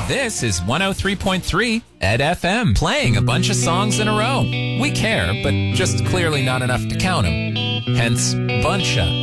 This is 103.3 Ed FM, playing a bunch of songs in a row. We care, but just clearly not enough to count them. Hence, Buncha.